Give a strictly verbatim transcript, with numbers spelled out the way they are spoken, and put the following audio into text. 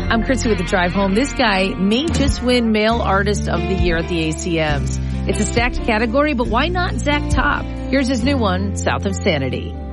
I'm Chrissy with the Drive Home. This guy may just win Male Artist of the Year at the A C Ms. It's a stacked category, but why not Zach Top? Here's his new one, South of Sanity.